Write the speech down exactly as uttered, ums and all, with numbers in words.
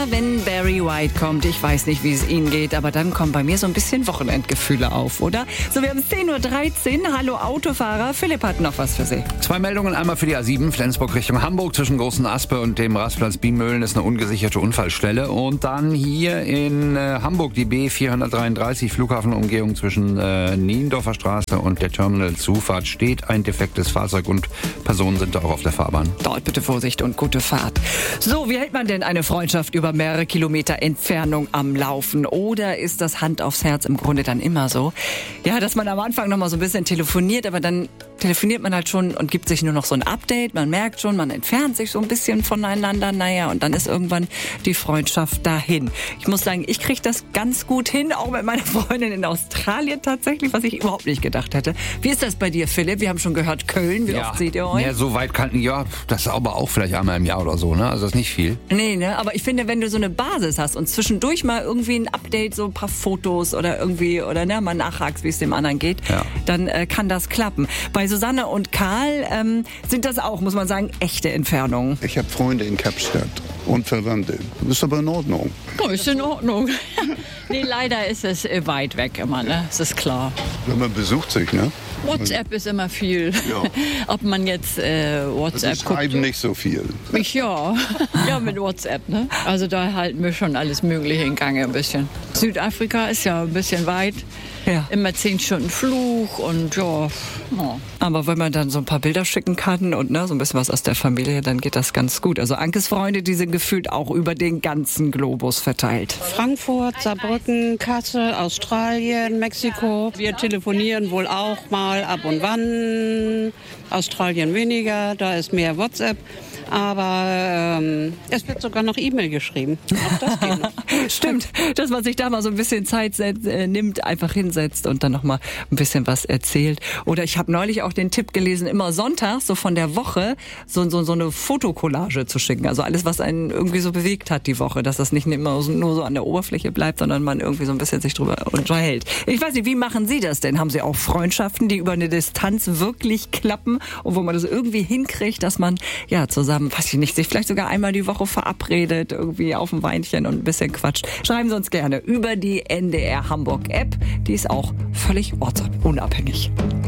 wenn Barry White kommt, ich weiß nicht, wie es Ihnen geht, aber dann kommen bei mir so ein bisschen Wochenendgefühle auf, oder? So, wir haben zehn Uhr dreizehn. Hallo Autofahrer. Philipp hat noch was für Sie. Zwei Meldungen, einmal für die A sieben, Flensburg Richtung Hamburg, zwischen Großen Aspe und dem Rastplatz Bienmühlen ist eine ungesicherte Unfallstelle. Und dann hier in äh, Hamburg die B vierhundertdreiunddreißig, Flughafenumgehung zwischen äh, Niendorfer Straße und der Terminal-Zufahrt, steht ein defektes Fahrzeug und Personen sind da auch auf der Fahrbahn. Dort bitte Vorsicht und gute Fahrt. So, wie hält man denn eine Freundschaft über mehrere Kilometer Entfernung am Laufen? Oder ist das Hand aufs Herz im Grunde dann immer so? Ja, dass man am Anfang noch mal so ein bisschen telefoniert, aber dann telefoniert man halt schon und gibt sich nur noch so ein Update. Man merkt schon, man entfernt sich so ein bisschen voneinander. Naja, und dann ist irgendwann die Freundschaft dahin. Ich muss sagen, ich kriege das ganz gut hin, auch mit meiner Freundin in Australien tatsächlich, was ich überhaupt nicht gedacht hätte. Wie ist das bei dir, Philipp? Wir haben schon gehört, Köln. Wie ja. oft seht ihr euch? Ja, so weit kann, ja, das ist aber auch vielleicht einmal im Jahr oder so, ne? Also das ist nicht viel. Nee, ne? Aber ich finde, wenn du so eine Basis hast und zwischendurch mal irgendwie ein Update, so ein paar Fotos oder irgendwie, oder ne, mal nachhakst, wie es dem anderen geht, ja. dann äh, kann das klappen. Bei Susanne und Karl ähm, sind das auch, muss man sagen, echte Entfernungen. Ich habe Freunde in Kapstadt und Verwandte. Das ist aber in Ordnung. Oh, ist in Ordnung. Nee, leider ist es äh, weit weg immer, ne? Das ist klar. Wenn man besucht sich, ne? WhatsApp ist immer viel. Ja. Ob man jetzt äh, WhatsApp also schreiben guckt. nicht so viel. Ich ja. Ja, mit WhatsApp, ne? Also da halten wir schon alles Mögliche in Gange ein bisschen. Südafrika ist ja ein bisschen weit. Ja. Immer zehn Stunden Flug und ja, ja. Aber wenn man dann so ein paar Bilder schicken kann und ne, so ein bisschen was aus der Familie, dann geht das ganz gut. Also Ankes Freunde, die sind gefühlt auch über den ganzen Globus verteilt. Frankfurt, Saarbrücken, Kassel, Australien, Mexiko. Wir telefonieren wohl auch mal ab und wann. Australien weniger, da ist mehr WhatsApp. Aber ähm, es wird sogar noch E-Mail geschrieben. Auch das geht noch. Stimmt, dass man sich da mal so ein bisschen Zeit set, äh, nimmt, einfach hinsetzt und dann noch mal ein bisschen was erzählt. Oder ich habe neulich auch den Tipp gelesen, immer sonntags, so von der Woche, so, so, so eine Fotokollage zu schicken. Also alles, was einen irgendwie so bewegt hat die Woche. Dass das nicht immer so, nur so an der Oberfläche bleibt, sondern man irgendwie so ein bisschen sich drüber unterhält. Ich weiß nicht, wie machen Sie das denn? Haben Sie auch Freundschaften, die über eine Distanz wirklich klappen und wo man das irgendwie hinkriegt, dass man ja zusammen, weiß ich nicht, sich vielleicht sogar einmal die Woche verabredet, irgendwie auf ein Weinchen und ein bisschen quatscht. Schreiben Sie uns gerne über die N D R Hamburg App. Die ist auch völlig ortsunabhängig.